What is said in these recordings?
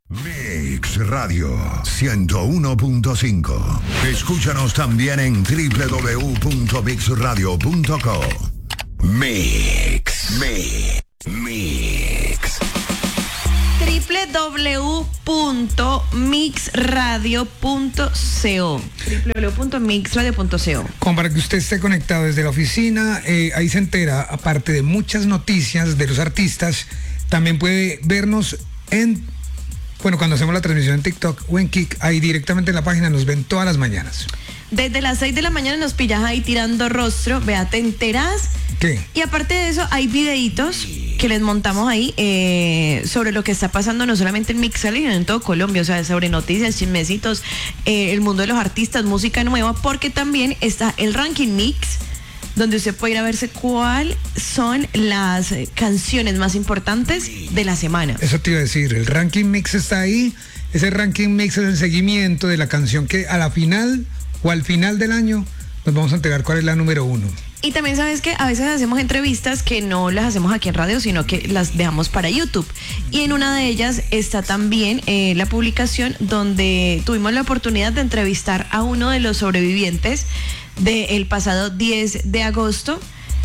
Mix Radio 101.5. Escúchanos también en www.mixradio.co. Mix. www.mixradio.co. www.mixradio.co. Como para que usted esté conectado desde la oficina, ahí se entera, aparte de muchas noticias de los artistas, también puede vernos cuando hacemos la transmisión en TikTok o en Kik, ahí directamente en la página nos ven todas las mañanas. Desde las 6 de la mañana nos pillas ahí tirando rostro, vea, te enteras. ¿Qué? Y aparte de eso, hay videitos que les montamos ahí sobre lo que está pasando no solamente en Mixali, sino en todo Colombia, o sea, sobre noticias, chismecitos, el mundo de los artistas, música nueva, porque también está el Ranking Mix, donde usted puede ir a verse cuáles son las canciones más importantes de la semana. Eso te iba a decir, el Ranking Mix está ahí. Ese Ranking Mix es el seguimiento de la canción que a la final o al final del año nos vamos a enterar cuál es la número 1. Y también sabes que a veces hacemos entrevistas que no las hacemos aquí en radio, sino que las dejamos para YouTube. Y en una de ellas está también la publicación donde tuvimos la oportunidad de entrevistar a uno de los sobrevivientes del pasado 10 de agosto.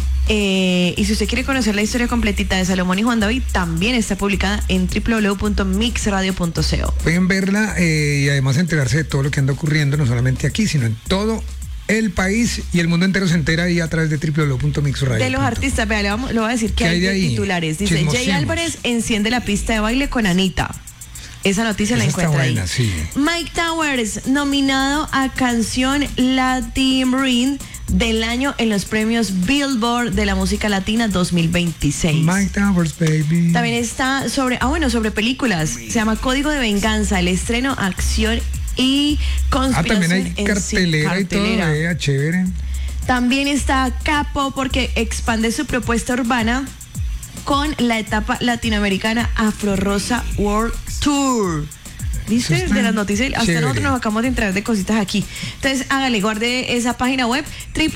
Y si usted quiere conocer la historia completita de Salomón y Juan David, también está publicada en www.mixradio.co. Pueden verla y además enterarse de todo lo que anda ocurriendo, no solamente aquí, sino en todo el país, y el mundo entero se entera ahí a través de www.mixradio.co. De los artistas, vea, le voy a decir que hay de titulares. Dice, Jay Álvarez enciende la pista de baile con Anita. Esa noticia la encuentra ahí. Buena, sí. Mike Towers, nominado a Canción Latin del año en los premios Billboard de la música latina 2026. Mike Towers, baby. También está sobre películas. Se llama Código de Venganza, el estreno, acción y conspiración. También hay cartelera y todo, chévere. También está Capo, porque expande su propuesta urbana con la etapa latinoamericana Afro Rosa World Tour. ¿Viste? De las noticias. Hasta nosotros nos acabamos de entrar de cositas aquí. Entonces, hágale, guarde esa página web,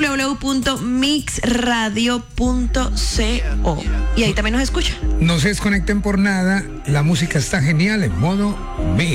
www.mixradio.co. Y ahí también nos escucha. No se desconecten por nada. La música está genial en modo Mix.